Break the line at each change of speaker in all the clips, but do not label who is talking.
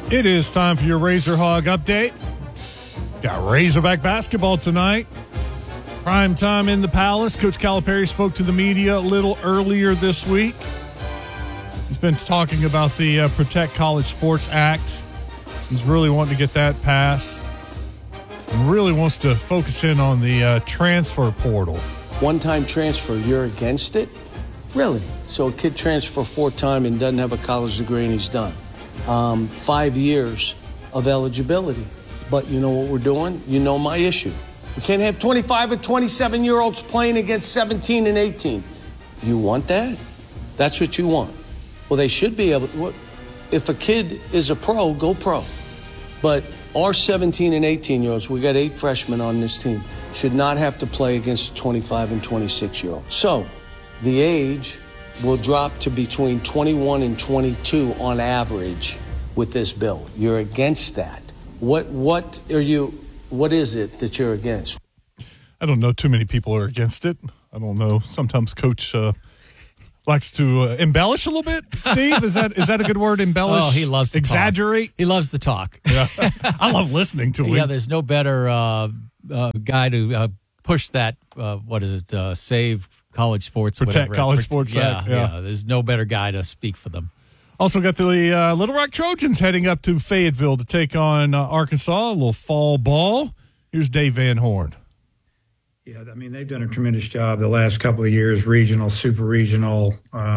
It is time for your Razor Hog update. Got Razorback basketball tonight. Prime time in the Palace. Coach Calipari spoke to the media a little earlier this week. He's been talking about the Protect College Sports Act. He's really wanting to get that passed and really wants to focus in on the transfer portal.
One-time transfer, you're against it? Really? So a kid transfer 4 times and doesn't have a college degree and he's done. 5 years of eligibility. But you know what we're doing? You know my issue. We can't have 25 or 27-year-olds playing against 17 and 18. You want that? That's what you want. Well, they should be able to. If a kid is a pro, go pro. But our 17 and 18-year-olds, we got 8 freshmen on this team, should not have to play against 25 and 26-year-olds. So the age will drop to between 21 and 22 on average with this bill. You're against that. What is it that you're against?
I don't know too many people are against it. I don't know. Sometimes Coach likes to embellish a little bit. Steve, is that a good word? Embellish?
Oh, he loves to
exaggerate.
Talk. He loves to talk.
Yeah. I love listening to him.
Yeah, there's no better guy to push that. Save college sports.
Protect college sports.
Yeah. There's no better guy to speak for them.
Also got the Little Rock Trojans heading up to Fayetteville to take on Arkansas, a little fall ball. Here's Dave Van Horn.
Yeah, I mean, they've done a tremendous job the last couple of years, regional, super regional,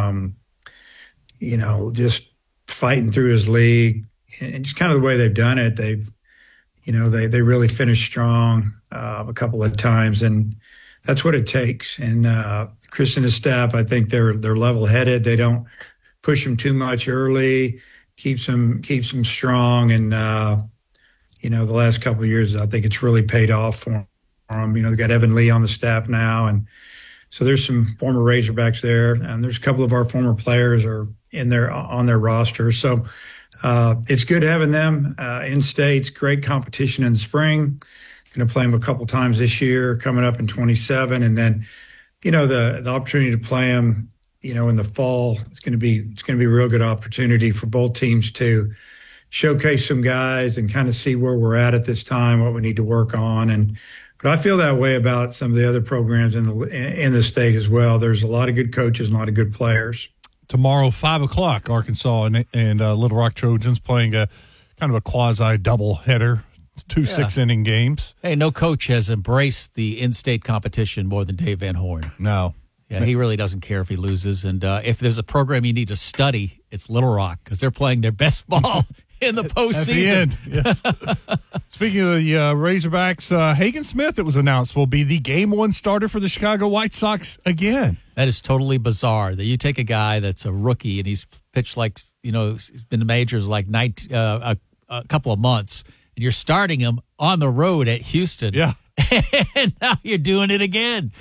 just fighting through his league. And just kind of the way they've done it, they really finished strong a couple of times, and that's what it takes. And Chris and his staff, I think they're level-headed. They don't push him too much early, keeps him strong. And, the last couple of years, I think it's really paid off for him. They've got Evan Lee on the staff now. And so there's some former Razorbacks there. And there's a couple of our former players are on their roster. So it's good having them in states. Great competition in the spring. Going to play them a couple times this year, coming up in 27. And then, the opportunity to play them, in the fall, it's going to be a real good opportunity for both teams to showcase some guys and kind of see where we're at this time, what we need to work on. But I feel that way about some of the other programs in the state as well. There's a lot of good coaches and a lot of good players.
Tomorrow, 5:00, Arkansas and Little Rock Trojans playing a kind of a quasi doubleheader. It's 2 6-inning games.
Hey, no coach has embraced the in-state competition more than Dave Van Horn.
No.
Yeah, he really doesn't care if he loses. And if there's a program you need to study, it's Little Rock because they're playing their best ball in the postseason.
At the end, yes. Speaking of the Razorbacks, Hagen Smith, it was announced, will be the Game 1 starter for the Chicago White Sox again.
That is totally bizarre that you take a guy that's a rookie and he's pitched he's been to majors a couple of months, and you're starting him on the road at Houston.
Yeah.
And now you're doing it again.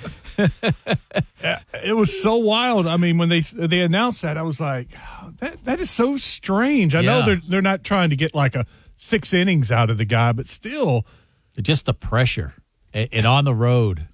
It was so wild. I mean, when they announced that, I was like, that is so strange. I know they're not trying to get like a 6 innings out of the guy, but still.
Just the pressure and on the road.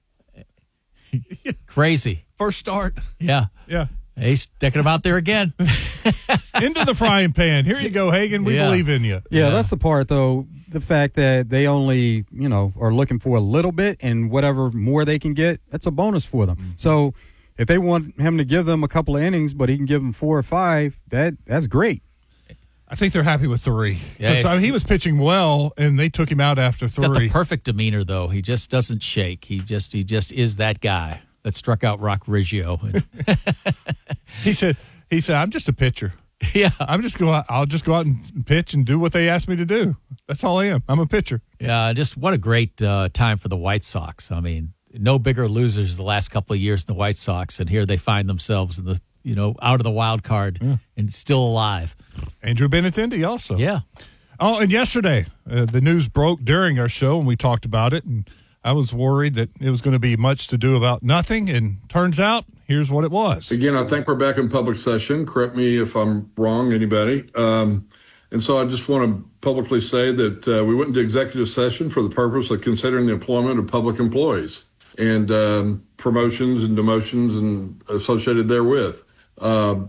Crazy.
First start.
Yeah.
Yeah.
He's sticking him out there again.
Into the frying pan. Here you go, Hagen. We believe in you.
Yeah, that's the part, though. The fact that they only, are looking for a little bit and whatever more they can get, that's a bonus for them. Mm-hmm. So if they want him to give them a couple of innings, but he can give them 4 or 5, that's great.
I think they're happy with 3.
Yeah,
he was pitching well, and they took him out after 3.
Got the perfect demeanor, though. He just doesn't shake. He just is that guy that struck out Rock Riggio.
He said, I'm just a pitcher.
Yeah.
I'll just go out and pitch and do what they asked me to do. That's all I am. I'm a pitcher.
Yeah, just what a great time for the White Sox. I mean, no bigger losers the last couple of years than the White Sox, and here they find themselves in the out of the wild card and still alive.
Andrew Benintendi also.
Yeah.
Oh, and yesterday the news broke during our show, and we talked about it, and I was worried that it was going to be much to do about nothing, and turns out here's what it was.
Again, I think we're back in public session. Correct me if I'm wrong, anybody. And so I just want to publicly say that we went into executive session for the purpose of considering the employment of public employees and promotions and demotions and associated therewith.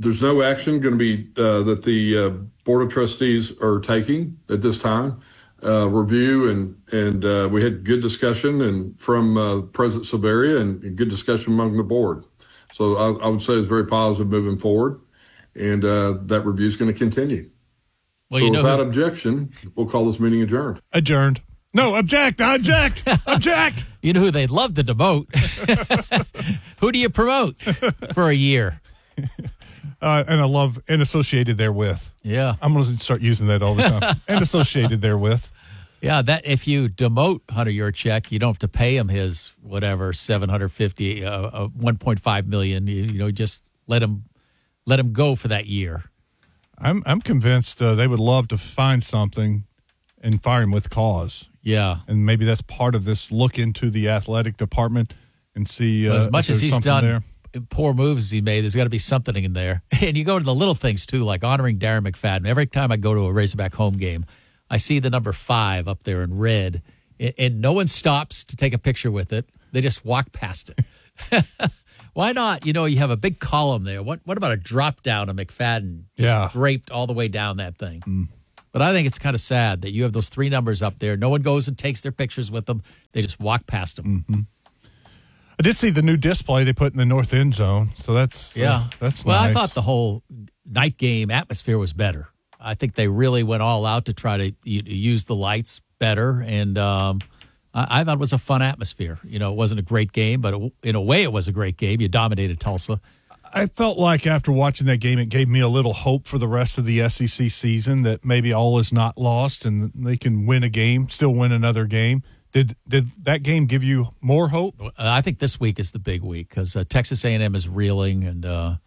There's no action going to be that the Board of Trustees are taking at this time. Review and we had good discussion and from President Silveria and good discussion among the board. So I would say it's very positive moving forward, and that review is going to continue.
Well,
so without objection, we'll call this meeting adjourned.
Adjourned. No, object, object, object.
You know who they'd love to demote? Who do you promote for a year?
And I love and associated therewith.
Yeah.
I'm going to start using that all the time. And associated therewith.
Yeah, that if you demote Hunter Yurchek, you don't have to pay him his whatever $750, $1.5 million. You know, just let him go for that year.
I'm convinced they would love to find something and fire him with cause.
Yeah,
and maybe that's part of this look into the athletic department and see
as much as he's done
there.
Poor moves he made, there's got to be something in there. And you go to the little things too, like honoring Darren McFadden. Every time I go to a Razorback home game, I see the number 5 up there in red, and no one stops to take a picture with it. They just walk past it. Why not? You know, you have a big column there. What about a drop down of McFadden just draped all the way down that thing? Mm. But I think it's kind of sad that you have those 3 numbers up there. No one goes and takes their pictures with them. They just walk past them.
Mm-hmm. I did see the new display they put in the north end zone, so that's that's
well,
nice.
I thought the whole night game atmosphere was better. I think they really went all out to try to use the lights better, and I thought it was a fun atmosphere. You know, it wasn't a great game, but in a way it was a great game. You dominated Tulsa.
I felt like after watching that game, it gave me a little hope for the rest of the SEC season that maybe all is not lost and they can win a game, still win another game. Did that game give you more hope?
I think this week is the big week because Texas A&M is reeling, and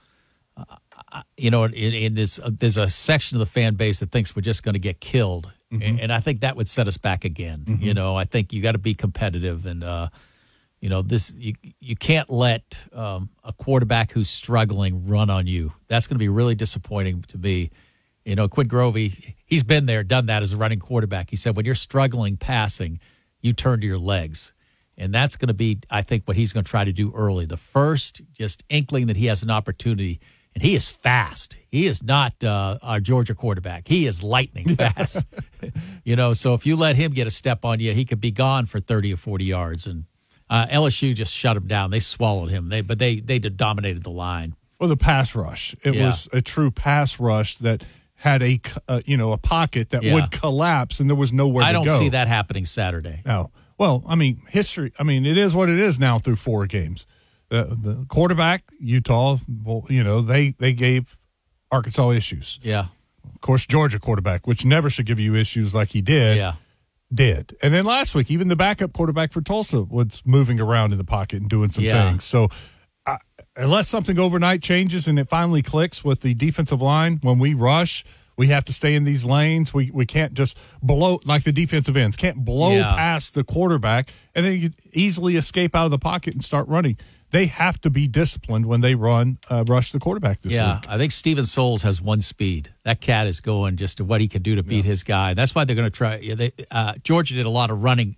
you know, there's a section of the fan base that thinks we're just going to get killed, and I think that would set us back again. Mm-hmm. You know, I think you got to be competitive, and you know, you can't let a quarterback who's struggling run on you. That's going to be really disappointing to me. You know, Quinn Grovey, he's been there, done that as a running quarterback. He said when you're struggling passing, you turn to your legs. And that's going to be, I think, what he's going to try to do early. The first just inkling that he has an opportunity, and he is fast. He is not our Georgia quarterback. He is lightning fast. You know, so if you let him get a step on you, he could be gone for 30 or 40 yards. And LSU just shut him down. They swallowed him. But they dominated the line.
Well, the pass rush. It was a true pass rush that had a pocket that would collapse, and there was nowhere to go.
I don't see that happening Saturday.
No. Well, I mean, history. I mean, it is what it is now through 4 games. The quarterback, Utah, well, you know, they gave Arkansas issues.
Yeah.
Of course, Georgia quarterback, which never should give you issues like he did, did. And then last week, even the backup quarterback for Tulsa was moving around in the pocket and doing some things. So unless something overnight changes and it finally clicks with the defensive line, when we rush, we have to stay in these lanes. We can't just blow, like the defensive ends, can't blow past the quarterback and then you easily escape out of the pocket and start running. They have to be disciplined when they rush the quarterback this week.
Yeah, I think Steven Souls has one speed. That cat is going just to what he can do to beat his guy. That's why they're going to try. Georgia did a lot of running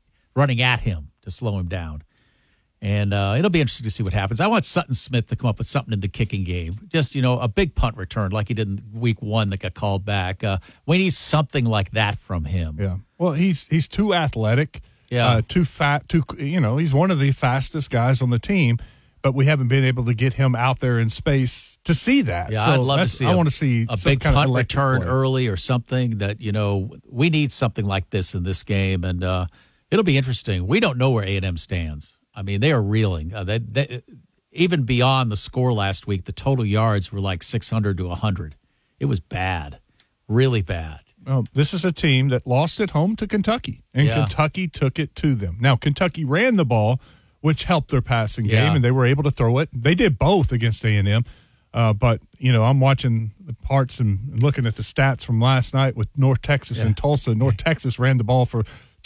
at him to slow him down. And it'll be interesting to see what happens. I want Sutton Smith to come up with something in the kicking game. Just, you know, a big punt return like he did in week 1 that got called back. We need something like that from him.
Yeah. Well, he's too athletic. Yeah. Too fat. He's one of the fastest guys on the team, but we haven't been able to get him out there in space to see that.
Yeah,
so
I'd love to see.
I want to see
a big
kind
punt
of
return
play
early or something that, you know, we need something like this in this game, and it'll be interesting. We don't know where A&M stands. I mean, they are reeling. They, even beyond the score last week, the total yards were like 600 to 100. It was bad, really bad.
Well, this is a team that lost at home to Kentucky, and Kentucky took it to them. Now, Kentucky ran the ball, which helped their passing game, and they were able to throw it. They did both against A&M. But, you know, I'm watching the parts and looking at the stats from last night with North Texas and Tulsa. North Texas ran the ball for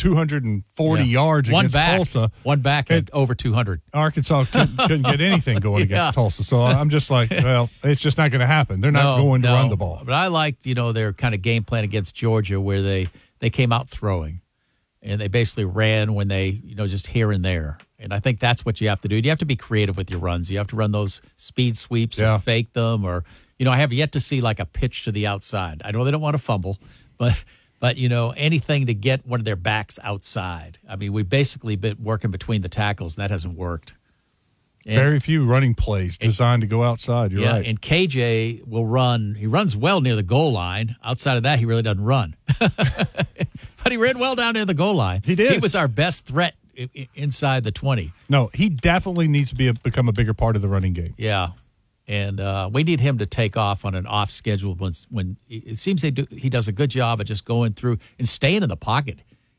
240 yards against Tulsa.
One back at over 200.
Arkansas couldn't get anything going against Tulsa. So I'm just like, well, it's just not going to happen. They're not going to run the ball.
But I liked, you know, their kind of game plan against Georgia where they came out throwing. and they basically ran when they, just here and there. And I think that's what you have to do. You have to be creative with your runs. You have to run those speed sweeps or fake them, or I have yet to see like a pitch to the outside. I know they don't want to fumble, but anything to get one of their backs outside. I mean, we've basically been working between the tackles, and that hasn't worked. And
very few running plays designed to go outside. You're right.
And KJ will run. He runs well near the goal line. Outside of that, he really doesn't run. But he ran well down near the goal line.
He did.
He was our best threat inside the 20.
No, he definitely needs to become a bigger part of the running game.
Yeah. And we need him to take off on an off schedule when it seems he does a good job of just going through and staying in the pocket.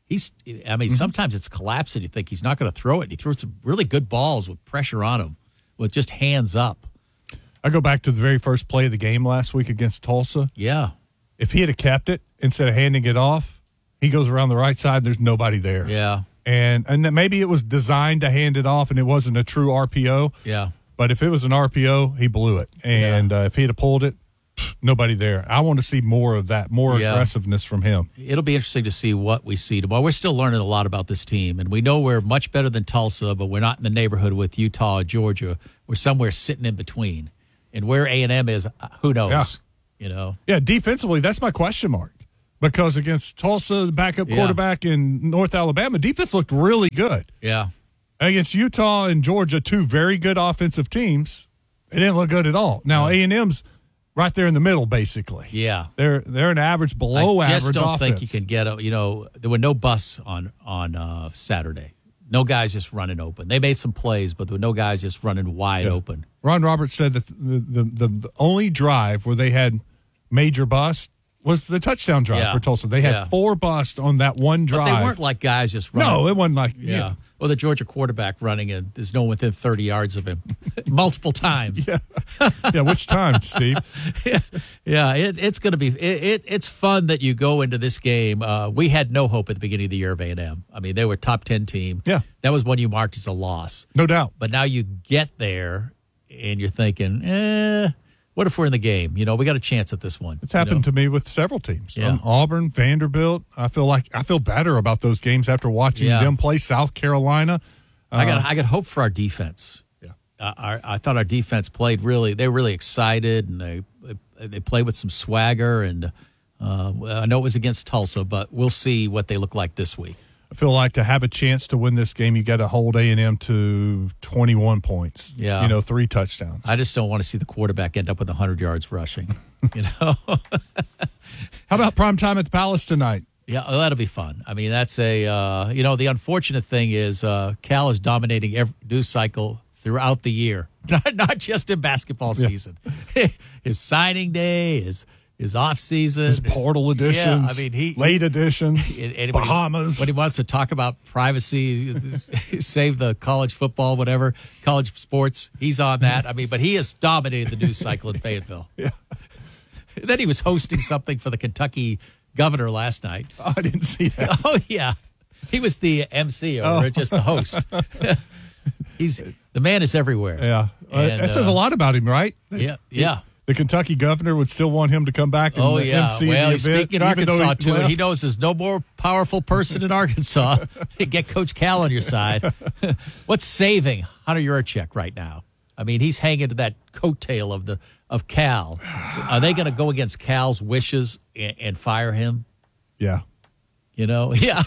Sometimes it's collapsing. You think he's not going to throw it. He threw some really good balls with pressure on him, with just hands up.
I go back to the very first play of the game last week against Tulsa.
Yeah.
If he had kept it instead of handing it off, he goes around the right side. There's nobody there.
Yeah.
And then maybe it was designed to hand it off, and it wasn't a true RPO.
Yeah.
But if it was an RPO, he blew it. And if he'd have pulled it, nobody there. I want to see more of that, more aggressiveness from him.
It'll be interesting to see what we see tomorrow. We're still learning a lot about this team, and we know we're much better than Tulsa, but we're not in the neighborhood with Utah or Georgia. We're somewhere sitting in between. And where A&M is, who knows?
Yeah, defensively, that's my question mark. Because against Tulsa, the backup quarterback in North Alabama, defense looked really good.
Yeah.
Against Utah and Georgia, two very good offensive teams, it didn't look good at all. Now, A&M's right there in the middle, basically.
Yeah.
They're an average, below average offense.
I just don't think you can get there were no busts on Saturday. No guys just running open. They made some plays, but there were no guys just running wide open.
Ron Roberts said that the only drive where they had major bust was the touchdown drive for Tulsa. They had 4 busts on that one drive.
But they weren't like guys just running.
No, it wasn't like
Or the Georgia quarterback running, and there's no one within 30 yards of him multiple times.
Which time, Steve?
It's going to be it's fun that you go into this game. We had no hope at the beginning of the year of A&M. I mean, they were a top 10 team.
Yeah.
That was one you marked as a loss.
No doubt.
But now you get there, and you're thinking, what if we're in the game? We got a chance at this one.
It's happened to me with several teams. Auburn, Vanderbilt. I feel better about those games after watching them play. South Carolina.
I got hope for our defense. Yeah. I thought our defense played they were really excited, and they played with some swagger. And I know it was against Tulsa, but we'll see what they look like this week.
I feel like to have a chance to win this game, you got to hold A&M to 21 points.
Yeah.
3 touchdowns.
I just don't want to see the quarterback end up with 100 yards rushing.
How about prime time at the Palace tonight?
Yeah, that'll be fun. I mean, that's the unfortunate thing is Cal is dominating every news cycle throughout the year, not just in basketball season. His signing day, his off season,
his portal editions, late editions, and Bahamas.
When he wants to talk about privacy, save the college football, whatever, college sports, he's on that. But he has dominated the news cycle in Fayetteville.
Yeah.
Then he was hosting something for the Kentucky governor last night.
Oh, I didn't see that.
Oh, yeah. He was the MC or just the host. The man is everywhere.
Yeah. That says a lot about him, right?
Yeah.
The Kentucky governor would still want him to come back and MC the event.
He's speaking in Arkansas, too, and he knows there's no more powerful person in Arkansas. Get Coach Cal on your side. What's saving Hunter Yurachek right now? He's hanging to that coattail of Cal. Are they going to go against Cal's wishes and fire him?
Yeah.
Yeah.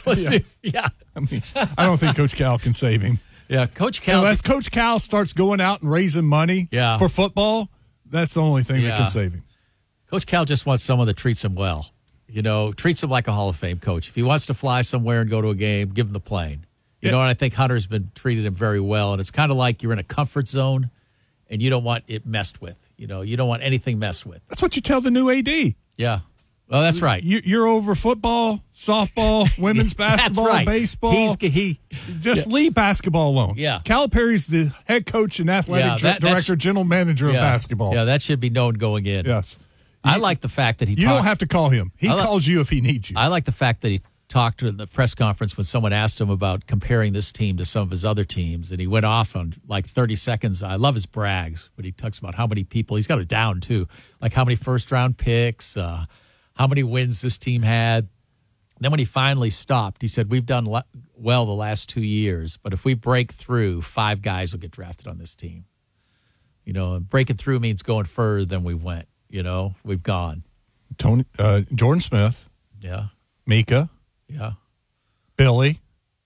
I don't think Coach Cal can save him.
Yeah, Coach Cal.
Unless Coach Cal starts going out and raising money for football, that's the only thing that can save him.
Coach Cal just wants someone that treats him well. Treats him like a Hall of Fame coach. If he wants to fly somewhere and go to a game, give him the plane. And I think Hunter's been treated him very well. And it's kind of like you're in a comfort zone and you don't want it messed with. You don't want anything messed with.
That's what you tell the new AD.
Yeah. Well, that's right.
You're over football, softball, women's basketball, baseball. Just leave basketball alone.
Yeah.
Calipari's the head coach and athletic director, general manager of basketball.
Yeah, that should be known going in.
Yes.
I like the fact that he
You don't have to call him. He calls you if he needs you.
I like the fact that he talked to the press conference when someone asked him about comparing this team to some of his other teams, and he went off on like 30 seconds. I love his brags, but he talks about how many people, he's got it down too, like how many first-round picks, how many wins this team had. Then when he finally stopped, he said, we've done well the last 2 years, but if we break through, 5 guys will get drafted on this team. You know, and breaking through means going further than we went. You know, we've gone.
Jordan Smith,
Yeah.
Mika,
Yeah.
Billy,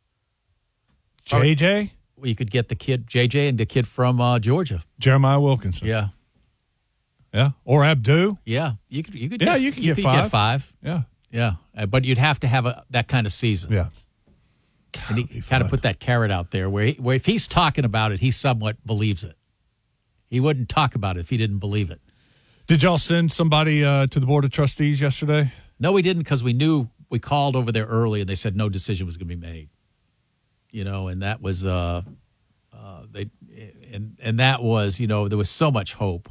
JJ,
Well, you could get the kid, JJ, and the kid from Georgia.
Jeremiah Wilkinson.
Yeah.
Yeah. Or Abdu.
Yeah. You could
Yeah, you could get
get
5.
5.
Yeah.
Yeah. But you'd have to have that kind of season.
Yeah.
And he kind of put that carrot out there where if he's talking about it, he somewhat believes it. He wouldn't talk about it if he didn't believe it.
Did y'all send somebody to the Board of Trustees yesterday?
No, we didn't, because we knew we called over there early and they said no decision was going to be made. You know, and that was that was, you know, there was so much hope.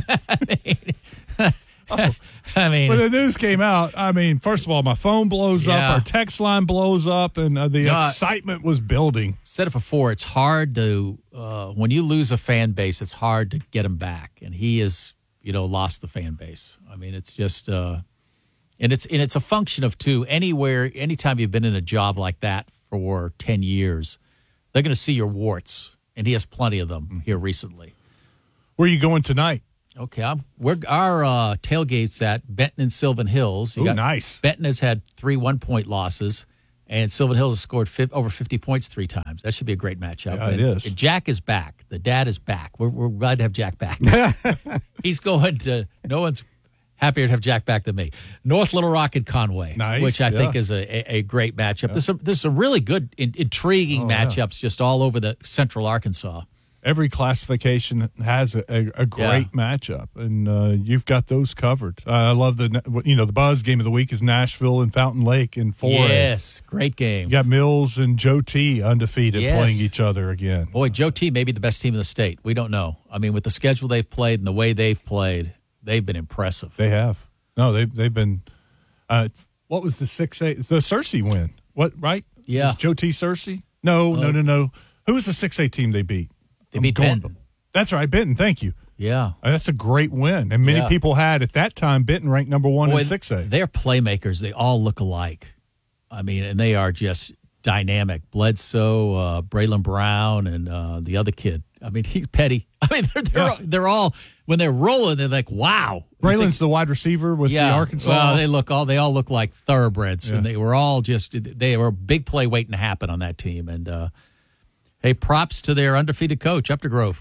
I mean,
when the news came out, I mean, first of all, my phone blows up, our text line blows up, and the excitement was building.
Said it before, it's hard to when you lose a fan base, it's hard to get them back, and he has, you know, lost the fan base. I mean, it's just and it's a function of anytime you've been in a job like that for 10 years, they're going to see your warts, and he has plenty of them here recently.
Where are you going tonight?
Okay, our tailgate's at Benton and Sylvan Hills.
Nice.
Benton has had 3 1-point losses, and Sylvan Hills has scored over 50 points 3 times. That should be a great matchup.
Yeah, it is.
And Jack is back. The dad is back. We're glad to have Jack back. He's going to – no one's happier to have Jack back than me. North Little Rock and Conway,
nice,
which I think is a great matchup. Yeah. There's some really good, intriguing matchups just all over the central Arkansas.
Every classification has a great matchup, and you've got those covered. I love the buzz game of the week is Nashville and Fountain Lake in 4A.
Yes, great game.
You got Mills and Joe T undefeated playing each other again.
Boy, Joe T may be the best team in the state. We don't know. I mean, with the schedule they've played and the way they've played, they've been impressive.
They have. No, they've been. What was the 6A? The Searcy win. What, right?
Yeah.
Was Joe T. Searcy? No. Who was the 6A team they beat?
They beat Benton.
That's right, Benton. Thank you.
Yeah.
That's a great win. And many people had, at that time, Benton ranked number 1 in 6A.
They're playmakers. They all look alike. I mean, and they are just dynamic. Bledsoe, Braylon Brown, and the other kid. I mean, he's petty. I mean, they're all, when they're rolling, they're like, wow.
Braylon's the wide receiver with the Arkansas.
Well, they all look like thoroughbreds. And they were all they were a big play waiting to happen on that team. And, hey, props to their undefeated coach, Updegrove.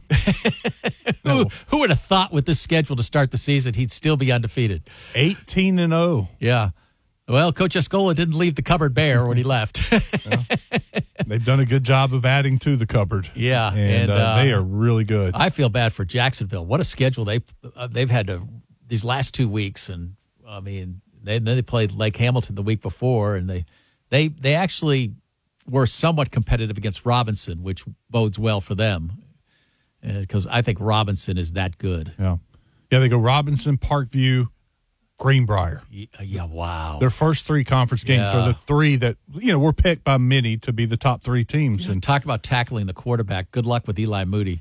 Who would have thought with this schedule to start the season he'd still be undefeated?
18-0.
Yeah. Well, Coach Escola didn't leave the cupboard bare when he left.
They've done a good job of adding to the cupboard.
Yeah.
And they are really good.
I feel bad for Jacksonville. What a schedule they've had these last 2 weeks. And, I mean, they played Lake Hamilton the week before, and they actually were somewhat competitive against Robinson, which bodes well for them because I think Robinson is that good.
Yeah, they go Robinson, Parkview, Greenbrier.
Yeah, wow.
Their first 3 conference games are the 3 that, were picked by many to be the top 3 teams.
And talk about tackling the quarterback. Good luck with Eli Moody.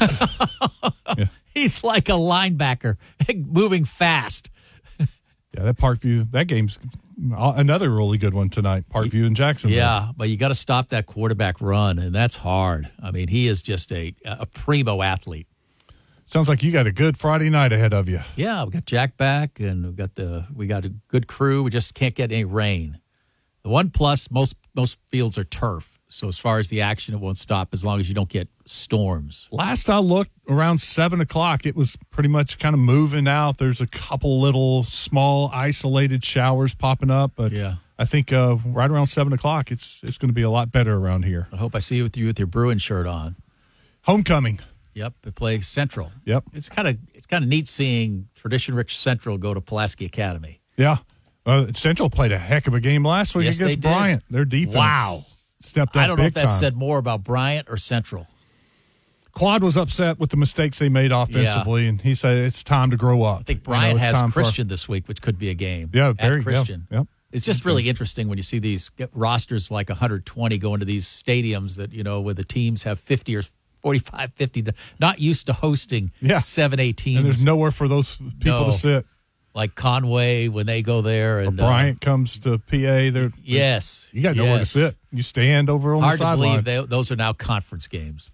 He's like a linebacker, moving fast.
Yeah, that game's another really good one tonight, Parkview and Jacksonville.
Yeah, but you got to stop that quarterback run, and that's hard. I mean, he is just a primo athlete.
Sounds like you got a good Friday night ahead of you.
Yeah, we got Jack back, and we got a good crew. We just can't get any rain. The one plus, most fields are turf. So as far as the action, it won't stop as long as you don't get storms.
Last I looked, around 7 o'clock, it was pretty much kind of moving out. There's a couple little small isolated showers popping up, but I think right around 7 o'clock, it's going to be a lot better around here.
I hope I see you with your Bruin shirt on.
Homecoming.
Yep, they play Central.
Yep,
it's kind of neat seeing tradition-rich Central go to Pulaski Academy.
Yeah, Central played a heck of a game last week against Bryant. Their defense stepped up.
I don't know if that
time.
said more about Bryant or Central.
Quad was upset with the mistakes they made offensively, and he said it's time to grow up.
I think Bryant has Christian this week, which could be a game.
Yeah, very
Christian.
Yep.
It's just really interesting when you see these rosters like 120 going to these stadiums that, where the teams have 50 or 45, 50, not used to hosting 7-8 teams.
And there's nowhere for those people to sit.
like Conway when they go there. And
Bryant comes to PA.
Yes.
You got nowhere to sit. You stand over on
Hard
the sideline.
Hard to believe those are now conference games.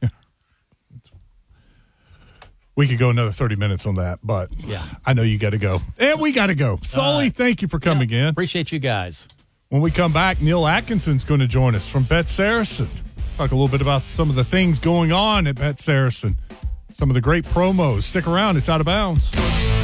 We could go another 30 minutes on that, but
yeah.
I know you got to go. And we got to go. Sully, thank you for coming in.
Appreciate you guys.
When we come back, Neil Atkinson's going to join us from Bet Saracen. Talk a little bit about some of the things going on at Bet Saracen. Some of the great promos. Stick around. It's Out of Bounds.